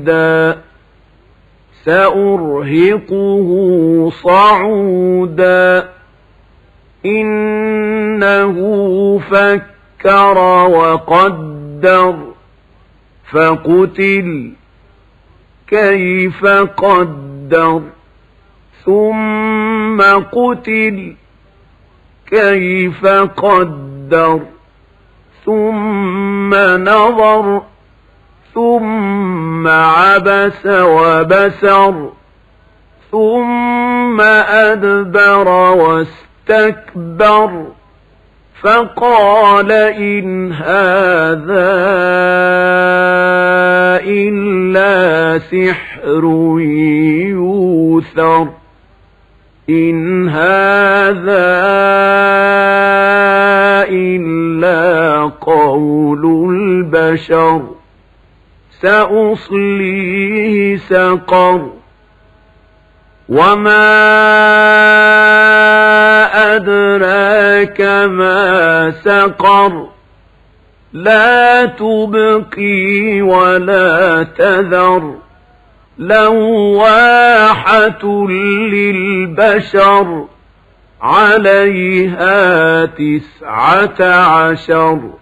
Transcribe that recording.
سأرهقه صعودا إنه فكر وقدر فقتل كيف قدر ثم قتل كيف قدر ثم نظر ثم عبس وبسر ثم أدبر واستكبر فقال إن هذا إلا سحر يؤثر إن هذا إلا قول البشر سأصليه سقر وما أدراك ما سقر لا تبقي ولا تذر لواحة للبشر عليها 19